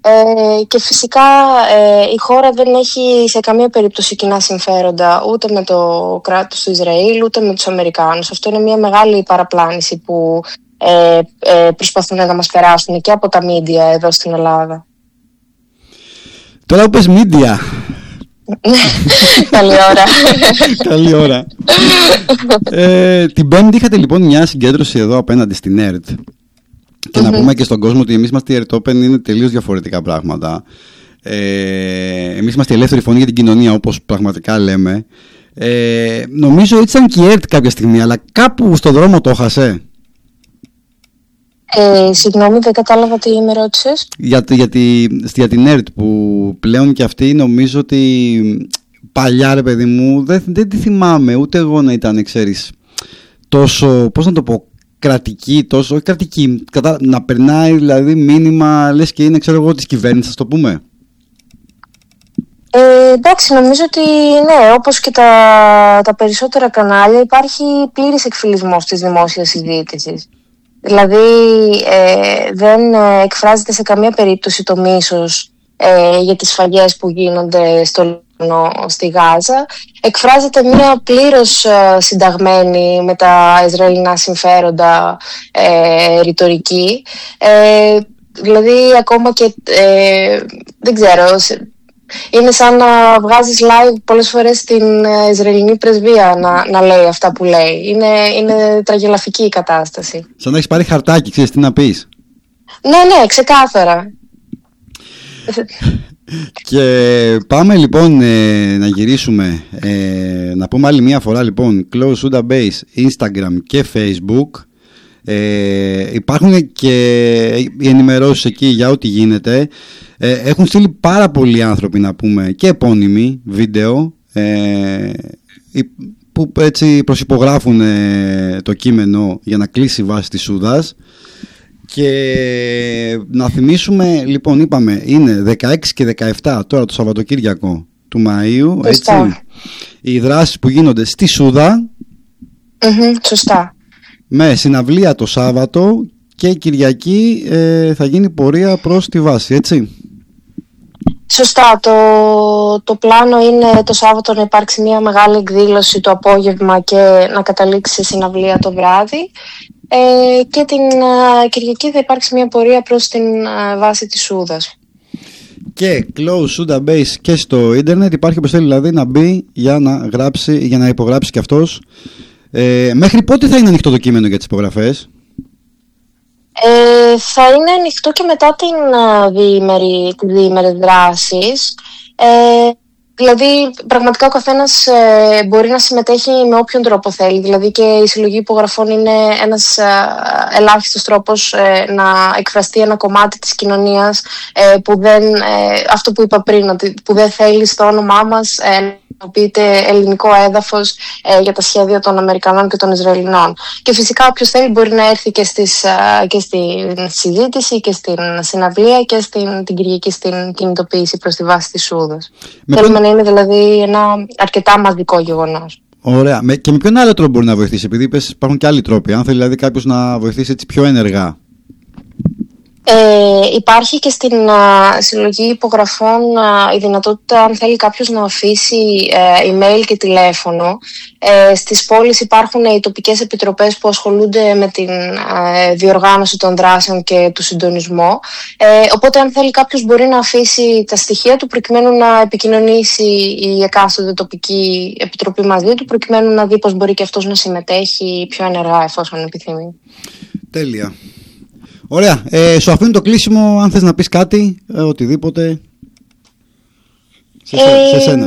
Και φυσικά η χώρα δεν έχει σε καμία περίπτωση κοινά συμφέροντα ούτε με το κράτος του Ισραήλ ούτε με τους Αμερικάνους. Αυτό είναι μια μεγάλη παραπλάνηση που προσπαθούν να μας περάσουν και από τα μίντια εδώ στην Ελλάδα. Τώρα που πες μίντια. Καλή ώρα. Καλή ώρα. Την Πέμπτη είχατε λοιπόν μια συγκέντρωση εδώ απέναντι στην ΕΡΤ. Και να πούμε και στον κόσμο ότι εμείς είμαστε η ΕΡΤ Open, είναι τελείως διαφορετικά πράγματα. Εμείς είμαστε η ελεύθερη φωνή για την κοινωνία, όπως πραγματικά λέμε. Νομίζω έτσι ήταν και η ΕΡΤ κάποια στιγμή, αλλά κάπου στον δρόμο το έχασε. Συγγνώμη, δεν κατάλαβα τι με ρώτησες. Για την ΕΡΤ που πλέον και αυτή νομίζω ότι παλιά, ρε παιδί μου, δεν τη θυμάμαι ούτε εγώ να ήταν, ξέρεις, τόσο, πώς να το πω, κρατική, τόσο, όχι κρατική, να περνάει δηλαδή μήνυμα, λες και είναι, ξέρω εγώ, της κυβέρνησης, το πούμε. Εντάξει, νομίζω ότι ναι, όπως και τα περισσότερα κανάλια υπάρχει πλήρης εκφυλισμός της δημόσιας συζήτησης. Δηλαδή δεν εκφράζεται σε καμία περίπτωση το μίσος για τις σφαγές που γίνονται στο Λίβανο, στη Γάζα. Εκφράζεται μια πλήρως συνταγμένη με τα Ισραηλινά συμφέροντα ρητορική. Δηλαδή ακόμα και δεν ξέρω, είναι σαν να βγάζεις live πολλές φορές στην Ισραηλινή πρεσβεία να λέει αυτά που λέει. Είναι τραγελαφική η κατάσταση. Σαν να έχεις πάρει χαρτάκι, ξέρεις τι να πεις. Ναι, ξεκάθαρα. Και πάμε λοιπόν να γυρίσουμε, να πούμε άλλη μια φορά λοιπόν Close Suda Base, Instagram και Facebook. Υπάρχουν και οι ενημερώσεις εκεί για ό,τι γίνεται. Έχουν στείλει πάρα πολλοί άνθρωποι, να πούμε, και επώνυμοι βίντεο που έτσι προσυπογράφουν το κείμενο για να κλείσει η βάση της Σούδας. Και να θυμίσουμε, λοιπόν, είπαμε είναι 16 και 17 τώρα το Σαββατοκύριακο του Μαΐου, έτσι, οι δράσεις που γίνονται στη Σούδα. Σωστά. Με συναυλία το Σάββατο και Κυριακή θα γίνει πορεία προς τη βάση, έτσι. Σωστά, το πλάνο είναι το Σάββατο να υπάρξει μια μεγάλη εκδήλωση το απόγευμα και να καταλήξει σε συναυλία το βράδυ, και την Κυριακή θα υπάρξει μια πορεία προς την βάση της Σούδας. Και Close Suda Base και στο ίντερνετ υπάρχει, όπως θέλει δηλαδή να μπει για να υπογράψει και αυτός. Μέχρι πότε θα είναι ανοιχτό το κείμενο για τις υπογραφές? Θα είναι ανοιχτό και μετά τις διήμερες δράσεις. Δηλαδή, πραγματικά ο καθένας μπορεί να συμμετέχει με όποιον τρόπο θέλει. Δηλαδή και η συλλογή υπογραφών είναι ένας ελάχιστος τρόπος να εκφραστεί ένα κομμάτι της κοινωνίας αυτό που είπα πριν, που δεν θέλει στο όνομά μας να πείτε ελληνικό έδαφος για τα σχέδια των Αμερικανών και των Ισραηλινών. Και φυσικά όποιος θέλει μπορεί να έρθει και στην συζήτηση και στην συναυλία και την Κυριακή στην κινητοποίηση προς τη βάση της Σούδας. Θέλουμε να είναι δηλαδή ένα αρκετά μαζικό γεγονός. Ωραία. Και με ποιον άλλο τρόπο μπορεί να βοηθήσει? Επειδή είπες υπάρχουν και άλλοι τρόποι. Αν θέλει δηλαδή κάποιος να βοηθήσει έτσι πιο ενεργά. Υπάρχει και στην συλλογή υπογραφών η δυνατότητα, αν θέλει κάποιος, να αφήσει email και τηλέφωνο. Στις πόλεις υπάρχουν οι τοπικές επιτροπές που ασχολούνται με την διοργάνωση των δράσεων και του συντονισμό. Οπότε αν θέλει κάποιος μπορεί να αφήσει τα στοιχεία του προκειμένου να επικοινωνήσει η εκάστοτε τοπική επιτροπή μαζί του, προκειμένου να δει πως μπορεί και αυτός να συμμετέχει πιο ενεργά εφόσον επιθυμεί. Τέλεια. Ωραία, σου αφήνω το κλείσιμο αν θες να πεις κάτι, οτιδήποτε, σε σένα.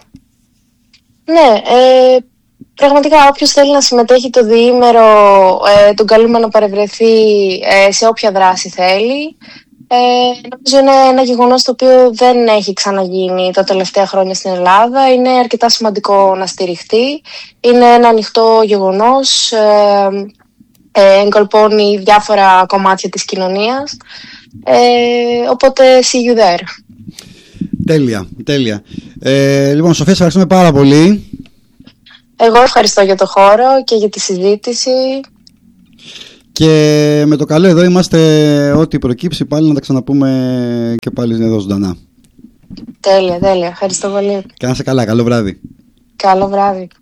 Ναι, πραγματικά όποιος θέλει να συμμετέχει το διήμερο, τον καλούμε να παρευρεθεί σε όποια δράση θέλει. Νομίζω είναι ένα γεγονός το οποίο δεν έχει ξαναγίνει τα τελευταία χρόνια στην Ελλάδα. Είναι αρκετά σημαντικό να στηριχτεί. Είναι ένα ανοιχτό γεγονός. Εγκολπώνει διάφορα κομμάτια της κοινωνίας, οπότε see you there. Τέλεια. Λοιπόν, Σοφία, σε ευχαριστούμε πάρα πολύ. Εγώ ευχαριστώ για το χώρο και για τη συζήτηση. Και με το καλό εδώ είμαστε, ό,τι προκύψει πάλι να τα ξαναπούμε και πάλι εδώ ζωντανά. Τέλεια, τέλεια. Ευχαριστώ πολύ. Και να είσαι καλά, καλό βράδυ. Καλό βράδυ.